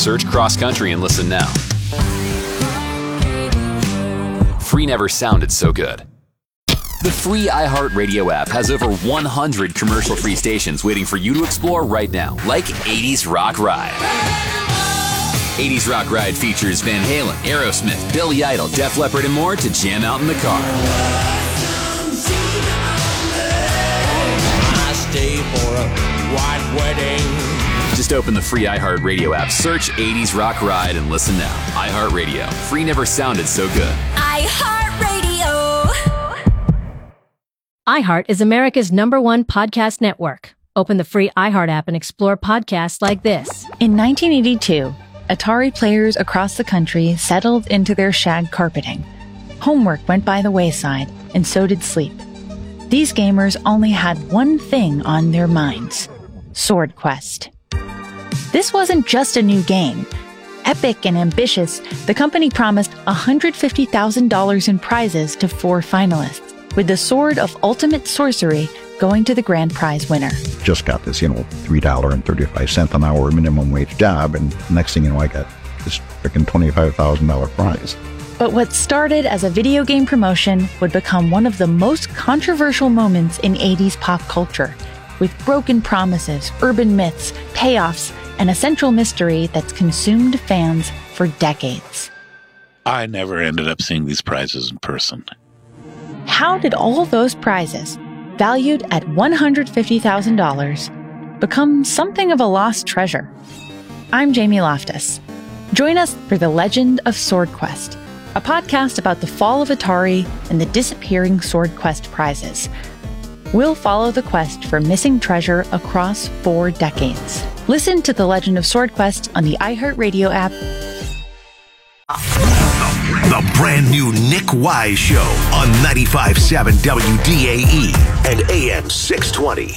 Search Cross Country and listen now. Free never sounded so good. The free iHeartRadio app has over 100 commercial-free stations waiting for you to explore right now, like 80s Rock Ride. 80s Rock Ride features Van Halen, Aerosmith, Billy Idol, Def Leppard, and more to jam out in the car. I stay for a white wedding. Just open the free iHeartRadio app, search 80s Rock Ride, and listen now. iHeartRadio. Free never sounded so good. iHeartRadio. iHeart is America's #1 podcast network. Open the free iHeart app and explore podcasts like this. In 1982, Atari players across the country settled into their shag carpeting. Homework went by the wayside, and so did sleep. These gamers only had one thing on their minds: Sword Quest. This wasn't just a new game. Epic and ambitious, the company promised $150,000 in prizes to 4 finalists, with the Sword of Ultimate Sorcery going to the grand prize winner. Just got this, $3.35 an hour minimum wage job, and next thing you know, I got this freaking $25,000 prize. But what started as a video game promotion would become one of the most controversial moments in 80s pop culture, with broken promises, urban myths, payoffs, and a central mystery that's consumed fans for decades. I never ended up seeing these prizes in person. How did all those prizes, valued at $150,000, become something of a lost treasure? I'm Jamie Loftus. Join us for The Legend of Sword Quest, a podcast about the fall of Atari and the disappearing Sword Quest prizes. We'll follow the quest for missing treasure across 4 decades. Listen to The Legend of Sword Quest on the iHeartRadio app. The brand new Nick Wise Show on 95.7 WDAE and AM 620.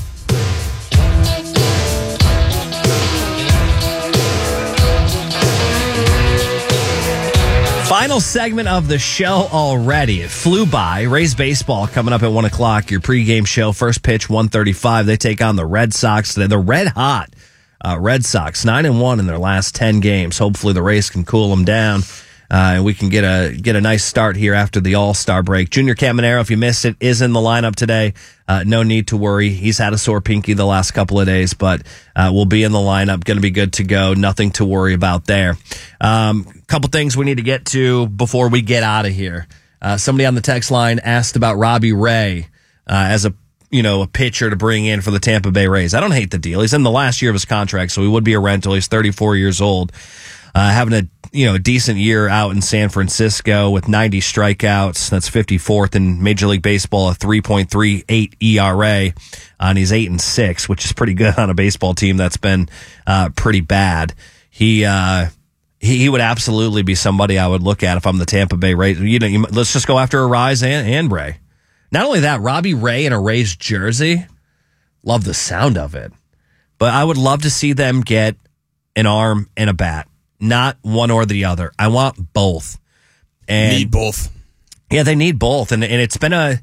Final segment of the show already. It flew by. Rays baseball coming up at 1 o'clock. Your pregame show, first pitch, 1:35. They take on the Red Sox today. The red hot Red Sox, 9-1 in their last 10 games. Hopefully the Rays can cool them down. And we can get a nice start here after the All-Star break. Junior Caminero, if you missed it, is in the lineup today. No need to worry. He's had a sore pinky the last couple of days, but will be in the lineup. Going to be good to go. Nothing to worry about there. Couple things we need to get to before we get out of here. Somebody on the text line asked about Robbie Ray as a pitcher to bring in for the Tampa Bay Rays. I don't hate the deal. He's in the last year of his contract, so he would be a rental. He's 34 years old. Having a decent year out in San Francisco with 90 strikeouts. That's 54th in Major League Baseball, a 3.38 ERA, and he's 8-6, which is pretty good on a baseball team that's been pretty bad. He would absolutely be somebody I would look at if I'm the Tampa Bay Rays. Let's just go after Arraez and Ray. Not only that, Robbie Ray in a Rays jersey, love the sound of it. But I would love to see them get an arm and a bat. Not one or the other. I want both. And need both. Yeah, they need both. And it's been the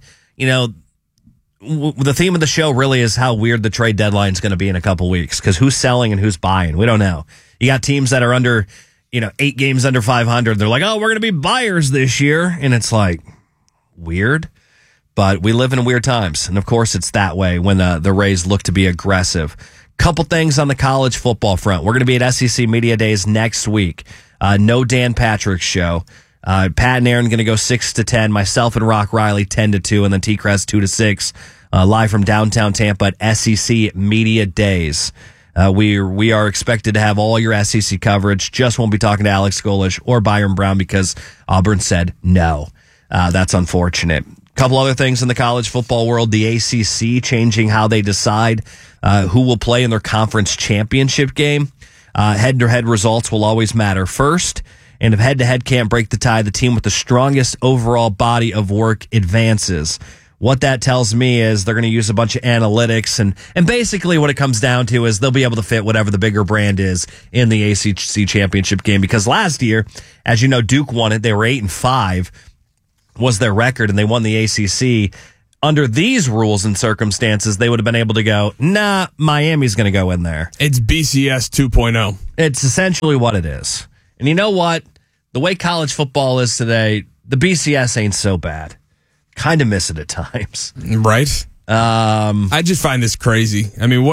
theme of the show really is how weird the trade deadline is going to be in a couple weeks, because who's selling and who's buying? We don't know. You got teams that are under, 8 games under 500. They're like, oh, we're going to be buyers this year. And it's like weird. But we live in weird times. And of course, it's that way when the Rays look to be aggressive. Couple things on the college football front. We're going to be at SEC Media Days next week. No Dan Patrick show. Pat and Aaron going to go 6 to 10. Myself and Rock Riley 10 to 2, and then T-Crest 2 to 6. Live from downtown Tampa at SEC Media Days. We are expected to have all your SEC coverage. Just won't be talking to Alex Golish or Byron Brown because Auburn said no. That's unfortunate. Couple other things in the college football world. The ACC changing how they decide who will play in their conference championship game. Head-to-head results will always matter first. And if head-to-head can't break the tie, the team with the strongest overall body of work advances. What that tells me is they're going to use a bunch of analytics. And basically what it comes down to is they'll be able to fit whatever the bigger brand is in the ACC championship game. Because last year, as you know, Duke won it. They were 8-5. Was their record, and they won the ACC under these rules and circumstances, they would have been able to go, nah, Miami's going to go in there. It's BCS 2.0. It's essentially what it is. And you know what? The way college football is today, the BCS ain't so bad. Kind of miss it at times. Right? I just find this crazy. I mean,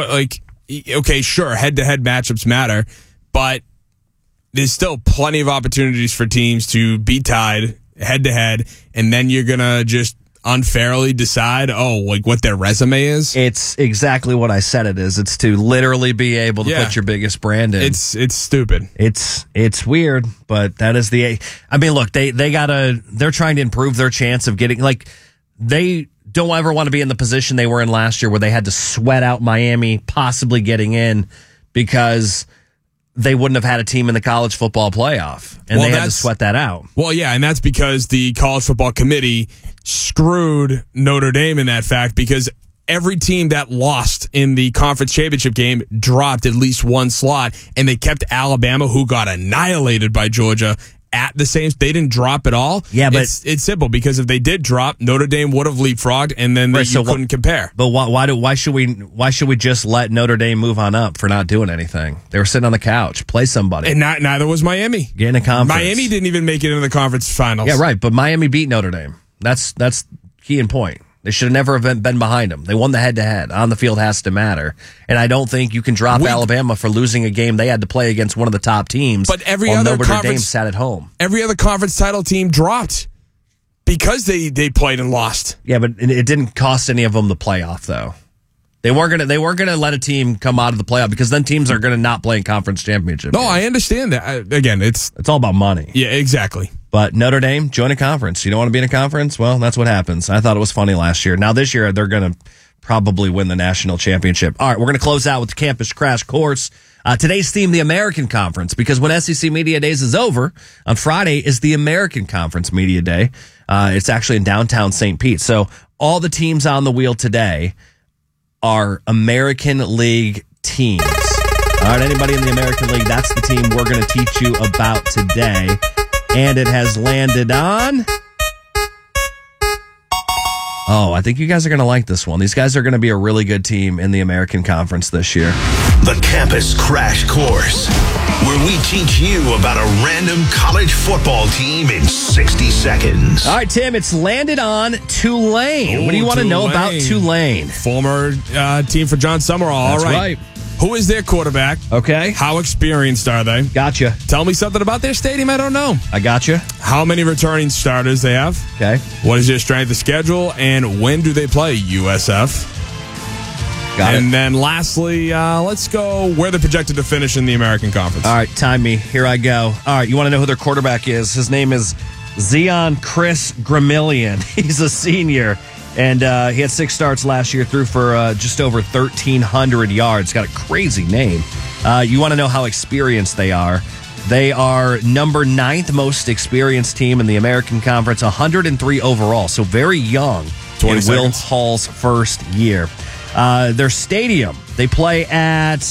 okay, sure, head-to-head matchups matter, but there's still plenty of opportunities for teams to be tied head-to-head, and then you're going to just unfairly decide, what their resume is? It's exactly what I said it is. It's to literally be able to put your biggest brand in. It's stupid. It's weird, but that is I mean, look, they're trying to improve their chance of getting, they don't ever want to be in the position they were in last year where they had to sweat out Miami possibly getting in because they wouldn't have had a team in the college football playoff, and they had to sweat that out. Well, yeah, and that's because the college football committee screwed Notre Dame in that fact, because every team that lost in the conference championship game dropped at least one slot, and they kept Alabama, who got annihilated by Georgia, at the same. They didn't drop at all. Yeah, but it's simple, because if they did drop, Notre Dame would have leapfrogged, and then you couldn't compare. But why should we just let Notre Dame move on up for not doing anything? They were sitting on the couch. Play somebody. And neither was Miami. Get in a conference. Miami didn't even make it into the conference finals. Yeah, right. But Miami beat Notre Dame. That's key and point. They should have never been behind them. They won the head-to-head. On the field has to matter. And I don't think you can drop Alabama for losing a game they had to play against one of the top teams. But every other Notre Dame sat at home. Every other conference title team dropped because they played and lost. Yeah, but it didn't cost any of them the playoff, though. They weren't gonna let a team come out of the playoff, because then teams are gonna not play in conference championship. No, I understand that. Again, it's all about money. Yeah, exactly. But Notre Dame, join a conference. You don't want to be in a conference? Well, that's what happens. I thought it was funny last year. Now this year, they're going to probably win the national championship. All right, we're going to close out with the Campus Crash Course. Today's theme, the American Conference, because when SEC Media Days is over, on Friday is the American Conference Media Day. It's actually in downtown St. Pete. So all the teams on the wheel today are American League teams. All right, anybody in the American League, that's the team we're going to teach you about today. And it has landed on... Oh, I think you guys are going to like this one. These guys are going to be a really good team in the American Conference this year. The Campus Crash Course, where we teach you about a random college football team in 60 seconds. All right, Tim, it's landed on Tulane. What do you want to know about Tulane? Former team for John Summerall. All right. Who is their quarterback? Okay. How experienced are they? Gotcha. Tell me something about their stadium I don't know. I gotcha. How many returning starters they have? Okay. What is their strength of schedule? And when do they play USF? Got it. And then lastly, let's go where they're projected to finish in the American Conference. All right, time me. Here I go. All right, you want to know who their quarterback is? His name is Zion Chris Gramillion. He's a senior. And he had 6 starts last year, threw for just over 1,300 yards. Got a crazy name. You want to know how experienced they are. They are number 9th most experienced team in the American Conference, 103 overall, so very young in Will Hall's first year. Their stadium, they play at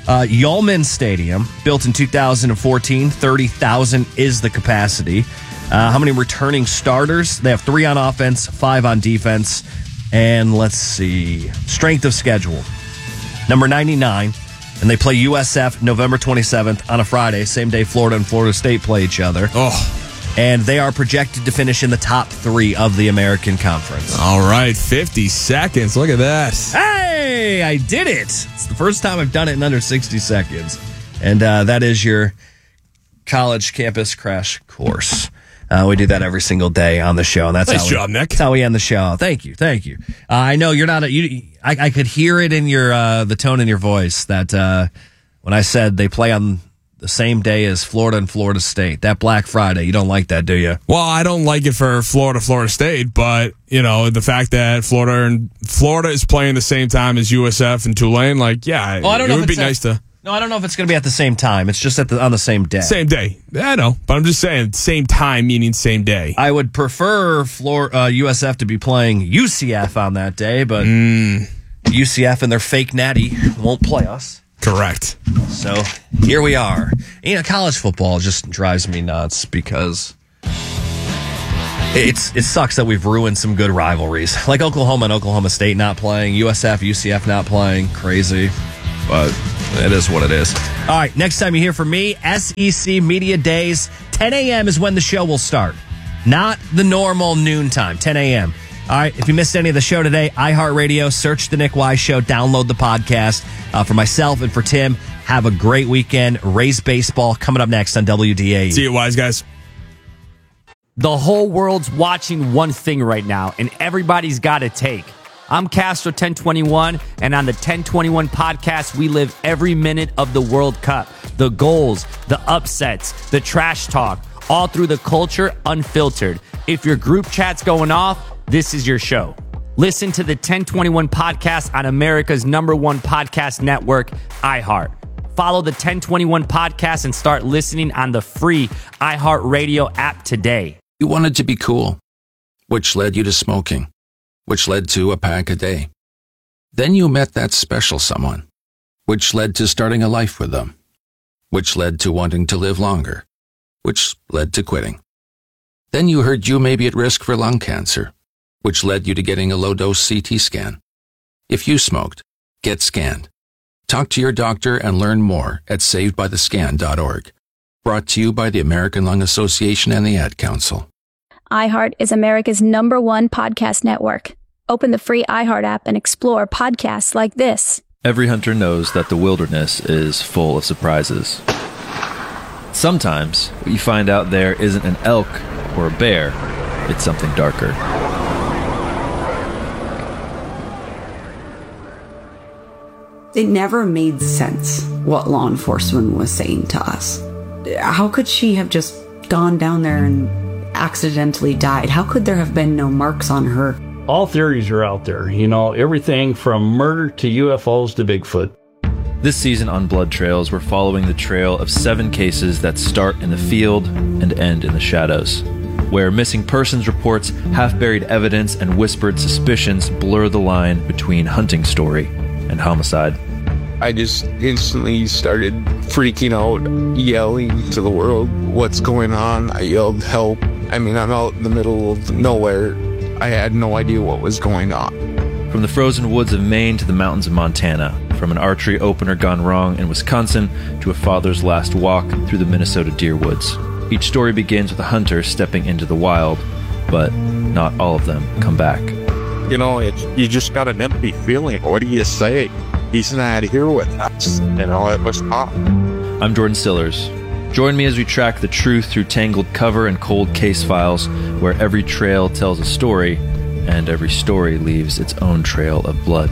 Yulman Stadium, built in 2014. 30,000 is the capacity. How many returning starters? They have 3 on offense, 5 on defense. And let's see. Strength of schedule. Number 99. And they play USF November 27th on a Friday. Same day Florida and Florida State play each other. Oh. And they are projected to finish in the top 3 of the American Conference. All right. 50 seconds. Look at that. Hey, I did it. It's the first time I've done it in under 60 seconds. And that is your college campus crash course. We do that every single day on the show, and that's nice job, Nick. That's how we end the show. Thank you. I know you're not. I could hear it in your the tone in your voice that when I said they play on the same day as Florida and Florida State, that Black Friday. You don't like that, do you? Well, I don't like it for Florida State, but the fact that Florida is playing the same time as USF and Tulane, it would be nice to. No, I don't know if it's going to be at the same time. It's just on the same day. Same day. I know, but I'm just saying same time meaning same day. I would prefer USF to be playing UCF on that day, but UCF and their fake natty won't play us. Correct. So here we are. College football just drives me nuts because It sucks that we've ruined some good rivalries. Like Oklahoma and Oklahoma State not playing, USF, UCF not playing. Crazy. But it is what it is. All right, next time you hear from me, SEC Media Days, 10 a.m. is when the show will start. Not the normal noon time, 10 a.m. All right, if you missed any of the show today, iHeartRadio, search The Nick Wise Show, download the podcast. For myself and for Tim, have a great weekend. Raise Baseball coming up next on WDAE. See you, Wise guys. The whole world's watching one thing right now, and everybody's got a take. I'm Castro 1021, and on the 1021 podcast, we live every minute of the World Cup. The goals, the upsets, the trash talk, all through the culture, unfiltered. If your group chat's going off, this is your show. Listen to the 1021 podcast on America's #1 podcast network, iHeart. Follow the 1021 podcast and start listening on the free iHeartRadio app today. You wanted to be cool, which led you to smoking, which led to a pack a day. Then you met that special someone, which led to starting a life with them, which led to wanting to live longer, which led to quitting. Then you heard you may be at risk for lung cancer, which led you to getting a low-dose CT scan. If you smoked, get scanned. Talk to your doctor and learn more at savedbythescan.org. Brought to you by the American Lung Association and the Ad Council. iHeart is America's #1 podcast network. Open the free iHeart app and explore podcasts like this. Every hunter knows that the wilderness is full of surprises. Sometimes what you find out there isn't an elk or a bear, it's something darker. It never made sense what law enforcement was saying to us. How could she have just gone down there and accidentally died? How could there have been no marks on her? All theories are out there, everything from murder to UFOs to Bigfoot. This season on Blood Trails, we're following the trail of 7 cases that start in the field and end in the shadows, where missing persons reports, half-buried evidence, and whispered suspicions blur the line between hunting story and homicide. I just instantly started freaking out, yelling to the world, "What's going on?" I yelled, "Help." I'm out in the middle of nowhere. I had no idea what was going on. From the frozen woods of Maine to the mountains of Montana, from an archery opener gone wrong in Wisconsin to a father's last walk through the Minnesota deer woods. Each story begins with a hunter stepping into the wild, but not all of them come back. You just got an empty feeling. What do you say? He's not here with us. It was tough. I'm Jordan Stillers. Join me as we track the truth through tangled cover and cold case files, where every trail tells a story, and every story leaves its own trail of blood.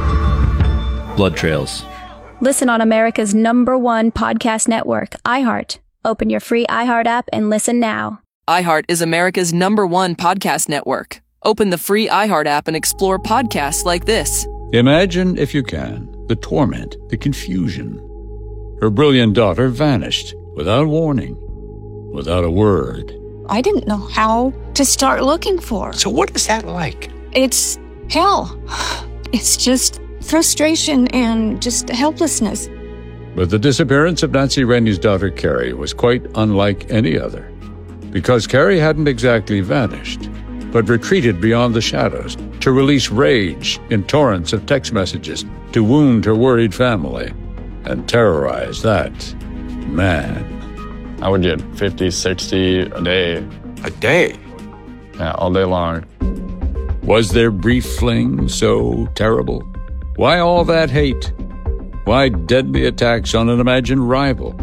Blood Trails. Listen on America's #1 podcast network, iHeart. Open your free iHeart app and listen now. iHeart is America's #1 podcast network. Open the free iHeart app and explore podcasts like this. Imagine, if you can, the torment, the confusion. Her brilliant daughter vanished without warning, without a word. I didn't know how to start looking for her. So what is that like? It's hell. It's just frustration and just helplessness. But the disappearance of Nancy Rennie's daughter, Carrie, was quite unlike any other. Because Carrie hadn't exactly vanished, but retreated beyond the shadows to release rage in torrents of text messages to wound her worried family and terrorize that man. I would get 50, 60 a day. A day? Yeah, all day long. Was their brief fling so terrible? Why all that hate? Why deadly attacks on an imagined rival?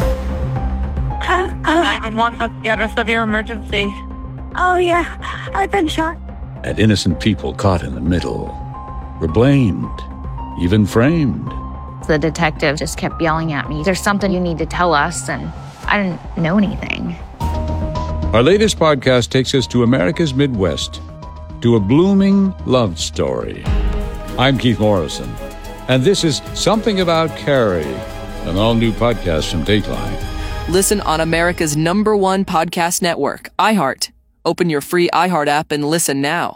911, what's the address of your emergency? Oh, yeah, I've been shot. And innocent people caught in the middle were blamed, even framed. The detective just kept yelling at me, "There's something you need to tell us," and I didn't know anything. Our latest podcast takes us to America's Midwest, to a blooming love story. I'm Keith Morrison, and this is Something About Carrie, an all-new podcast from Dateline. Listen on America's #1 podcast network, iHeart. Open your free iHeart app and listen now.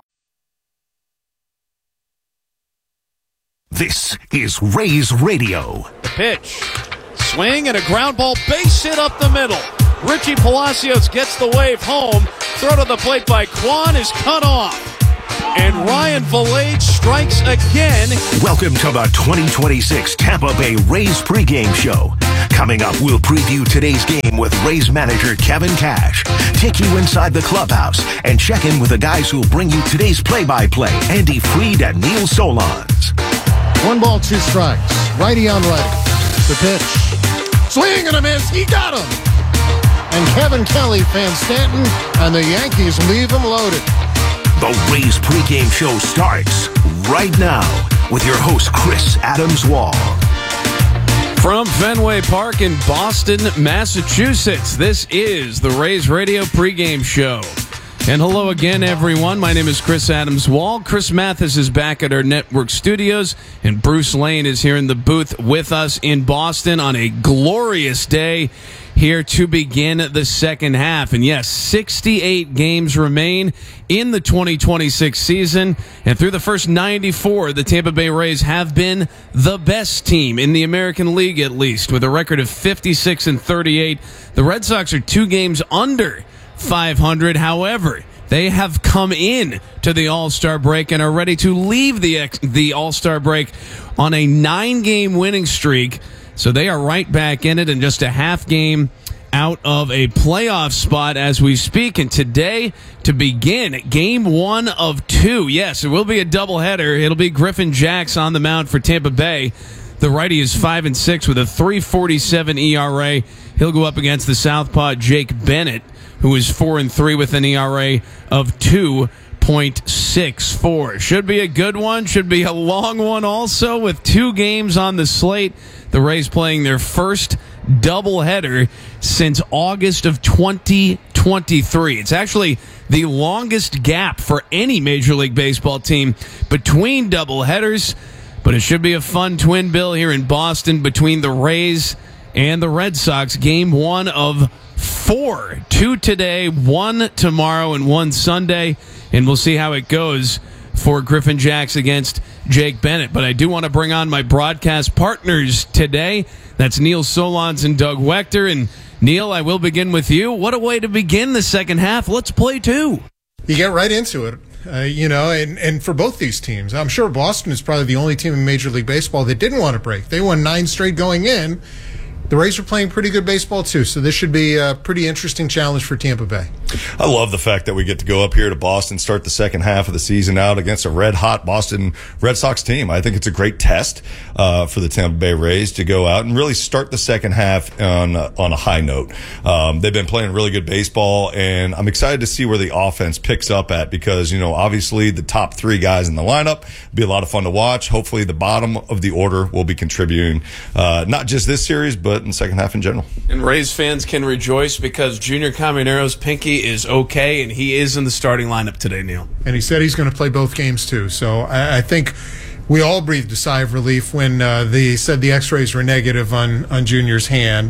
This is Rays Radio. The pitch. Swing and a ground ball, base hit up the middle. Richie Palacios gets the wave home. Throw to the plate by Kwan is cut off. And Ryan Valade strikes again. Welcome to the 2026 Tampa Bay Rays pregame show. Coming up, we'll preview today's game with Rays manager Kevin Cash, take you inside the clubhouse, and check in with the guys who'll bring you today's play-by-play, Andy Freed and Neil Solondz. 1-2 strikes. Righty on righty. The pitch. Swing and a miss. He got him. And Kevin Kelly fans Stanton, and the Yankees leave him loaded. The Rays pregame show starts right now with your host, Chris Adams-Wall. From Fenway Park in Boston, Massachusetts, this is the Rays Radio pregame show. And hello again, everyone. My name is Chris Adams-Wall. Chris Mathis is back at our network studios, and Bruce Lane is here in the booth with us in Boston on a glorious day here to begin the second half. And yes, 68 games remain in the 2026 season. And through the first 94, the Tampa Bay Rays have been the best team in the American League, at least, with a record of 56-38. The Red Sox are 2 games under 500. However, they have come in to the All-Star break and are ready to leave the All-Star break on a 9-game winning streak. So they are right back in it and just a half game out of a playoff spot as we speak. And today, to begin, game 1 of 2. Yes, it will be a doubleheader. It'll be Griffin Jax on the mound for Tampa Bay. The righty is 5-6 with a 3.47 ERA. He'll go up against the southpaw Jake Bennett, who is 4-3 with an ERA of 2.64. Should be a good one. Should be a long one also, with 2 games on the slate. The Rays playing their first doubleheader since August of 2023. It's actually the longest gap for any Major League Baseball team between doubleheaders, but it should be a fun twin bill here in Boston between the Rays and the Red Sox. Game 1 of 4. 2 today, 1 tomorrow, and 1 Sunday, and we'll see how it goes for Griffin Jax against Jake Bennett. But I do want to bring on my broadcast partners today. That's Neil Solondz and Doug Wechter. And Neil, I will begin with you. What a way to begin the second half. Let's play 2. You get right into it, and for both these teams. I'm sure Boston is probably the only team in Major League Baseball that didn't want to break. They won 9 straight going in. The Rays are playing pretty good baseball, too, so this should be a pretty interesting challenge for Tampa Bay. I love the fact that we get to go up here to Boston, start the second half of the season out against a red-hot Boston Red Sox team. I think it's a great test for the Tampa Bay Rays to go out and really start the second half on a high note. They've been playing really good baseball, and I'm excited to see where the offense picks up at because, obviously the top 3 guys in the lineup will be a lot of fun to watch. Hopefully the bottom of the order will be contributing, not just this series, but in the second half in general. And Rays fans can rejoice because Junior Caminero's pinky is okay, and he is in the starting lineup today, Neil. And he said he's going to play both games, too. So I think we all breathed a sigh of relief when they said the x-rays were negative on Junior's hand.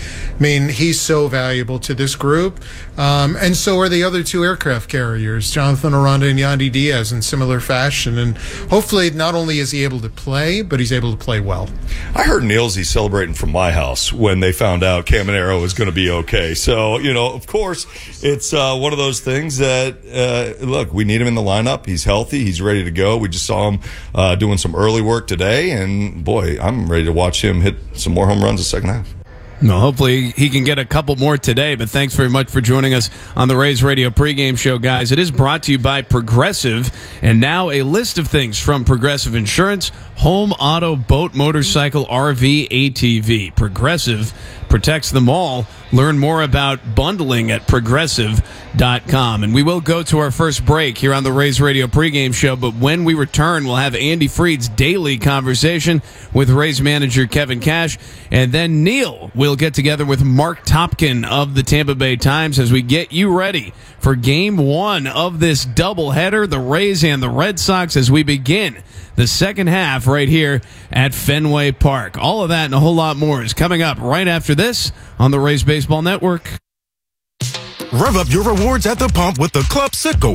He's so valuable to this group. And so are the other 2 aircraft carriers, Jonathan Aranda and Yandy Diaz, in similar fashion. And hopefully not only is he able to play, but he's able to play well. I heard Neilsy celebrating from my house when they found out Caminero was going to be okay. So, of course, it's one of those things that, look, we need him in the lineup. He's healthy. He's ready to go. We just saw him doing some early work today, and boy, I'm ready to watch him hit some more home runs the second half. No, hopefully he can get a couple more today, but thanks very much for joining us on the Rays Radio pregame show, guys. It is brought to you by Progressive, and now a list of things from Progressive Insurance: home, auto, boat, motorcycle, RV, ATV. Progressive protects them all. Learn more about bundling at Progressive.com. And we will go to our first break here on the Rays Radio pregame show, but when we return, we'll have Andy Freed's daily conversation with Rays manager Kevin Cash, and then Neil will get together with Mark Topkin of the Tampa Bay Times as we get you ready for Game 1 of this doubleheader, the Rays and the Red Sox, as we begin the second half right here at Fenway Park. All of that and a whole lot more is coming up right after this on the Rays Baseball Network. Rev up your rewards at the pump with the Club Citgo app.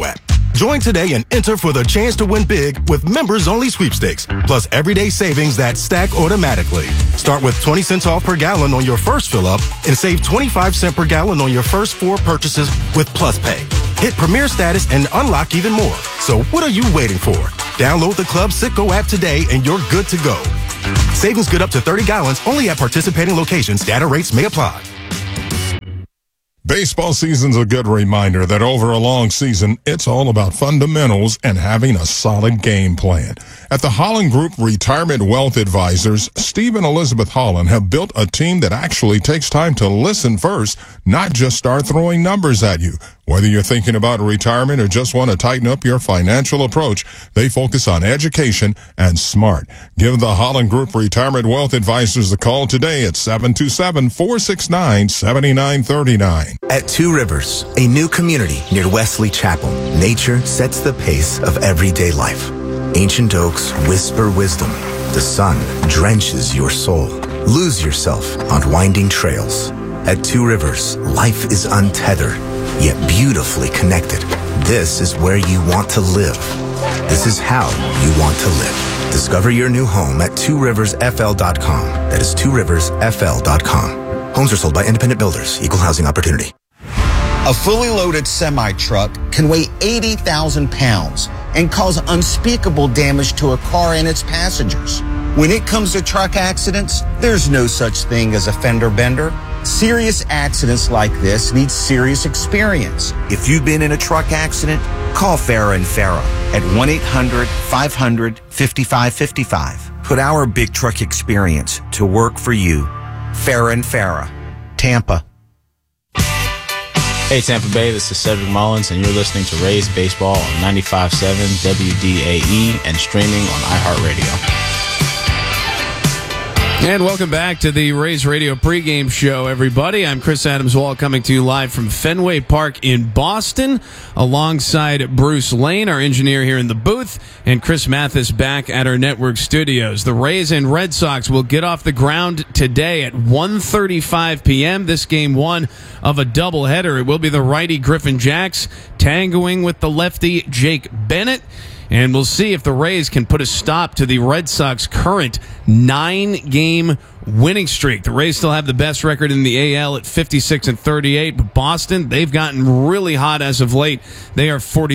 Join today and enter for the chance to win big with members-only sweepstakes, plus everyday savings that stack automatically. Start with 20 cents off per gallon on your first fill-up and save 25 cents per gallon on your first 4 purchases with Plus Pay. Hit Premier status and unlock even more. So what are you waiting for? Download the Club Citgo app today and you're good to go. Savings good up to 30 gallons only at participating locations. Data rates may apply. Baseball season's a good reminder that over a long season, it's all about fundamentals and having a solid game plan. At the Holland Group Retirement Wealth Advisors, Steve and Elizabeth Holland have built a team that actually takes time to listen first, not just start throwing numbers at you. Whether you're thinking about retirement or just want to tighten up your financial approach, they focus on education and smart. Give the Holland Group Retirement Wealth Advisors a call today at 727-469-7939. At Two Rivers, a new community near Wesley Chapel, nature sets the pace of everyday life. Ancient oaks whisper wisdom. The sun drenches your soul. Lose yourself on winding trails. At Two Rivers, life is untethered, yet beautifully connected. This is where you want to live. This is how you want to live. Discover your new home at tworiversfl.com. That is tworiversfl.com. Homes are sold by independent builders. Equal housing opportunity. A fully loaded semi-truck can weigh 80,000 pounds and cause unspeakable damage to a car and its passengers. When it comes to truck accidents, there's no such thing as a fender bender. Serious accidents like this need serious experience. If you've been in a truck accident, call Farah and Farah at 1-800-500-5555. Put our big truck experience to work for you. Farah and Farah, Tampa. Hey Tampa Bay, this is Cedric Mullins, and you're listening to Rays Baseball on 95.7 WDAE and streaming on iHeartRadio. And welcome back to the Rays Radio pregame show, everybody. I'm Chris Adams-Wall coming to you live from Fenway Park in Boston, alongside Bruce Lane, our engineer here in the booth, and Chris Mathis back at our network studios. The Rays and Red Sox will get off the ground today at 1:35 p.m. This game one of a doubleheader. It will be the righty Griffin Jacks tangoing with the lefty Jake Bennett. And we'll see if the Rays can put a stop to the Red Sox current 9-game winning streak. The Rays still have the best record in the AL at 56-38, but Boston, they've gotten really hot as of late. They are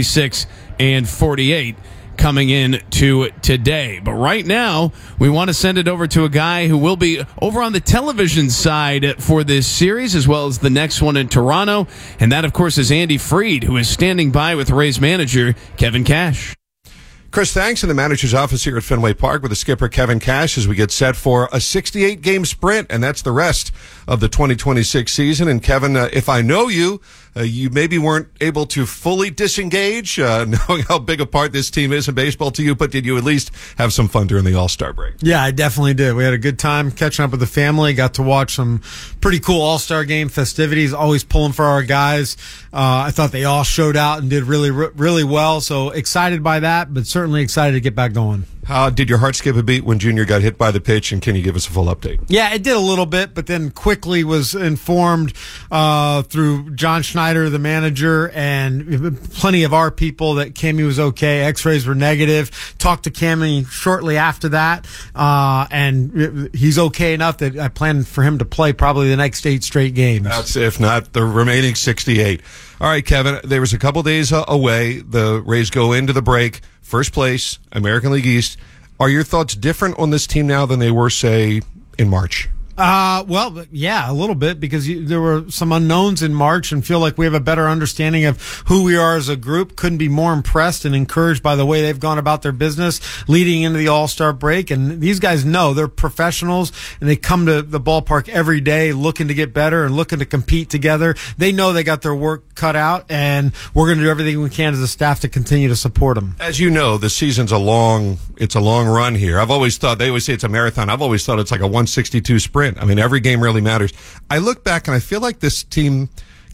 46-48 coming in to today. But right now, we want to send it over to a guy who will be over on the television side for this series, as well as the next one in Toronto. And that, of course, is Andy Freed, who is standing by with Rays manager Kevin Cash. Chris, thanks. In the manager's office here at Fenway Park with the skipper Kevin Cash as we get set for a 68-game sprint, and that's the rest of the 2026 season. And Kevin, if I know you, you maybe weren't able to fully disengage, knowing how big a part this team is in baseball to you, but did you at least have some fun during the All-Star break? Yeah, I definitely did. We had a good time catching up with the family, got to watch some pretty cool All-Star game festivities, always pulling for our guys. I thought they all showed out and did really well, so excited by that, but certainly excited to get back going. How did your heart skip a beat when Junior got hit by the pitch, and can you give us a full update? Yeah, it did a little bit, but then quickly was informed through John Schneider, the manager, and plenty of our people that Cammy was okay. X-rays were negative. Talked to Cammy shortly after that, and he's okay enough that I plan for him to play probably the next 8 straight games. That's if not the remaining 68. All right, Kevin, there was a couple days away. The Rays go into the break. First place, American League East. Are your thoughts different on this team now than they were, say, in March? Well, yeah, a little bit, because there were some unknowns in March, and feel like we have a better understanding of who we are as a group. Couldn't be more impressed and encouraged by the way they've gone about their business leading into the All-Star break. And these guys know they're professionals, and they come to the ballpark every day looking to get better and looking to compete together. They know they got their work cut out, and we're going to do everything we can as a staff to continue to support them. As you know, the season's a long run here. I've always thought, they always say it's a marathon. I've always thought it's like a 162 sprint. I mean, every game really matters. I look back and I feel like this team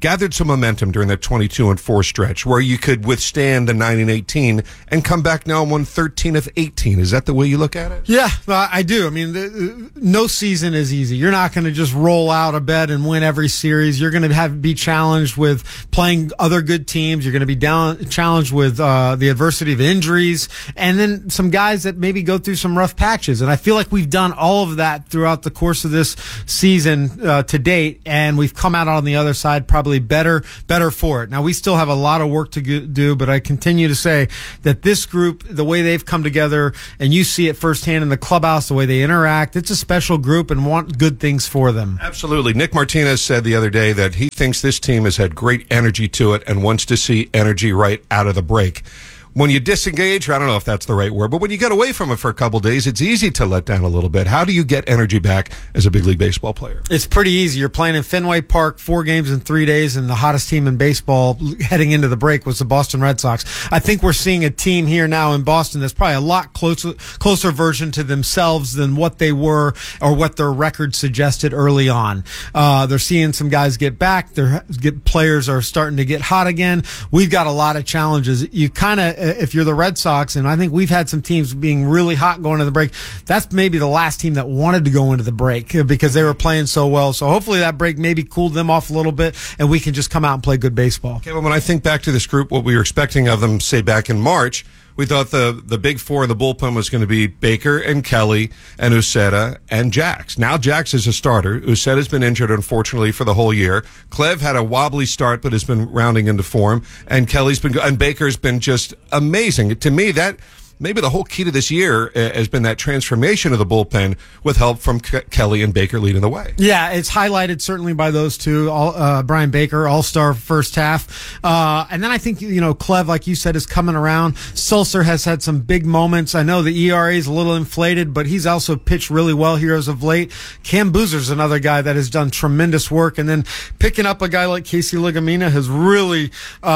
gathered some momentum during that 22-4 stretch where you could withstand the 9-18 and come back now and won 13 of 18. Is that the way you look at it? Yeah, I do. I mean, no season is easy. You're not going to just roll out of bed and win every series. You're going to be challenged with playing other good teams. You're going to be challenged with the adversity of injuries, and then some guys that maybe go through some rough patches. And I feel like we've done all of that throughout the course of this season to date, and we've come out on the other side probably better for it. Now, we still have a lot of work to do, but I continue to say that this group, the way they've come together, and you see it firsthand in the clubhouse, the way they interact, it's a special group and want good things for them. Absolutely. Nick Martinez said the other day that he thinks this team has had great energy to it and wants to see energy right out of the break. When you disengage, I don't know if that's the right word, but when you get away from it for a couple of days, it's easy to let down a little bit. How do you get energy back as a big league baseball player? It's pretty easy. You're playing in Fenway Park 4 games in 3 days, and the hottest team in baseball heading into the break was the Boston Red Sox. I think we're seeing a team here now in Boston that's probably a lot closer version to themselves than what they were or what their record suggested early on. They're seeing some guys get back. Players are starting to get hot again. We've got a lot of challenges. You kind of, if you're the Red Sox, and I think we've had some teams being really hot going into the break, that's maybe the last team that wanted to go into the break because they were playing so well. So hopefully that break maybe cooled them off a little bit and we can just come out and play good baseball. Okay, well, when I think back to this group, what we were expecting of them, say, back in March, we thought the big four in the bullpen was going to be Baker and Kelly and Uceta and Jax. Now Jax is a starter. Uceta's been injured, unfortunately, for the whole year. Clev had a wobbly start, but has been rounding into form. And Baker's been just amazing. To me, that maybe the whole key to this year has been that transformation of the bullpen with help from Kelly and Baker leading the way. Yeah, it's highlighted certainly by those two. Brian Baker, all-star first half. And then I think, Clev, like you said, is coming around. Sulcer has had some big moments. I know the ERA is a little inflated, but he's also pitched really well here as of late. Cam Boozer's another guy that has done tremendous work. And then picking up a guy like Casey Ligamina has really,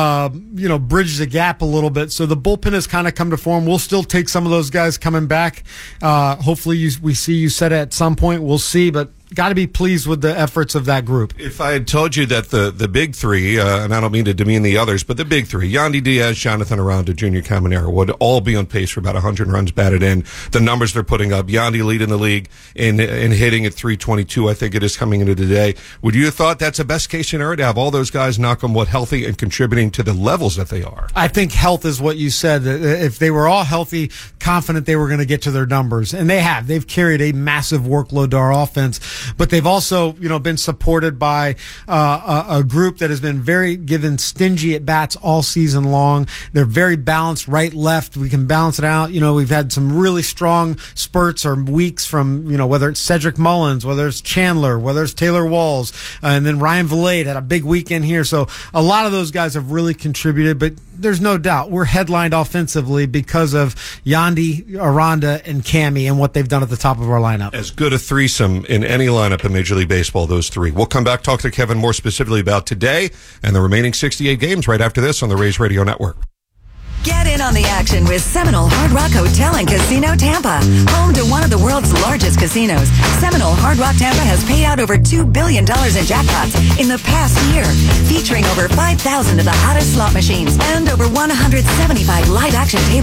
bridged the gap a little bit. So the bullpen has kind of come to form. We'll still take some of those guys coming back. Hopefully we see Uceta at some point. We'll see, but got to be pleased with the efforts of that group. If I had told you that the big three, and I don't mean to demean the others, but the big three, Yandy Diaz, Jonathan Aranda, Junior Caminero, would all be on pace for about 100 runs batted in. The numbers they're putting up, Yandy leading the league in hitting at 322, I think it is coming into today. Would you have thought that's a best case scenario to have all those guys knock on wood healthy and contributing to the levels that they are? I think health is what you said. If they were all healthy, confident they were going to get to their numbers. And they have. They've carried a massive workload to our offense. But they've also, been supported by a group that has been very given stingy at bats all season long. They're very balanced, right, left. We can balance it out. We've had some really strong spurts or weeks from, whether it's Cedric Mullins, whether it's Chandler, whether it's Taylor Walls, and then Ryan Vilade had a big weekend here. So a lot of those guys have really contributed, but there's no doubt we're headlined offensively because of Yandy, Aranda, and Cammy and what they've done at the top of our lineup. As good a threesome in any lineup in Major League Baseball, those three. We'll come back, talk to Kevin more specifically about today and the remaining 68 games right after this on the Rays Radio Network. Get in on the action with Seminole Hard Rock Hotel and Casino Tampa. Home to one of the world's largest casinos, Seminole Hard Rock Tampa has paid out over $2 billion in jackpots in the past year, featuring over 5,000 of the hottest slot machines and over 175 live action tables